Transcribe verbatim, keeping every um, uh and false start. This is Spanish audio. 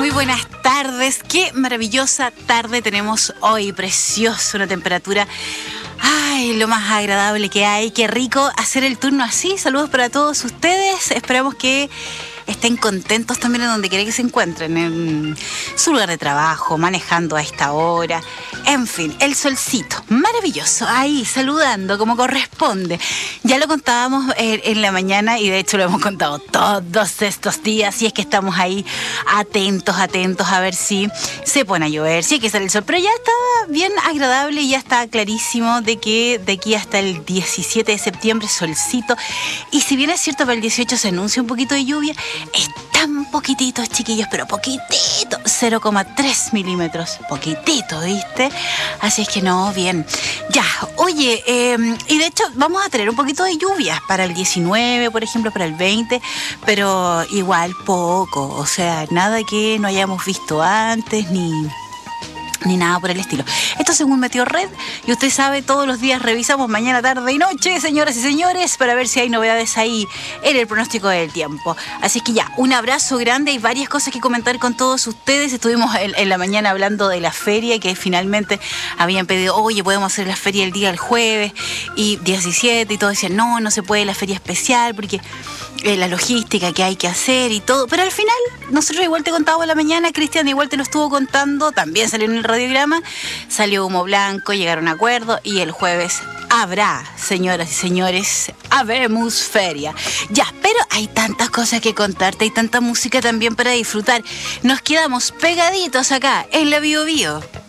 Muy buenas tardes, qué maravillosa tarde tenemos hoy, precioso, una temperatura, ay, lo más agradable que hay, qué rico hacer el turno así. Saludos para todos ustedes, esperamos que estén contentos también en donde quiera que se encuentren, en su lugar de trabajo, manejando a esta hora, en fin, el solcito, maravilloso, ahí saludando como corresponde. Ya lo contábamos en, en la mañana y de hecho lo hemos contado todos estos días, y es que estamos ahí atentos, atentos a ver si se pone a llover, si hay que salir el sol, pero ya está bien agradable y ya está clarísimo de que de aquí hasta el diecisiete de septiembre solcito, y si bien es cierto para el dieciocho se anuncia un poquito de lluvia, es tan poquitito, chiquillos, pero poquitito, cero coma tres milímetros, poquitito, ¿viste? Así es que no, bien. Ya, oye, eh, y de hecho vamos a tener un poquito de lluvia para el diecinueve, por ejemplo, para el veinte, pero igual poco, o sea, nada que no hayamos visto antes, ni... ni nada por el estilo. Esto según Meteorred, y usted sabe, todos los días revisamos mañana, tarde y noche, señoras y señores, para ver si hay novedades ahí en el pronóstico del tiempo. Así que ya, un abrazo grande, hay varias cosas que comentar con todos ustedes. Estuvimos en, en la mañana hablando de la feria, que finalmente habían pedido, oye, podemos hacer la feria el día del jueves, y diecisiete, y todos decían, no, no se puede la feria especial, porque eh, la logística que hay que hacer y todo, pero al final, nosotros igual te contábamos en la mañana, Cristian igual te lo estuvo contando, también salió en el radiograma, salió humo blanco, llegaron a acuerdo y el jueves habrá, señoras y señores, habemos feria. Ya, pero hay tantas cosas que contarte, hay tanta música también para disfrutar. Nos quedamos pegaditos acá en la Bio Bio.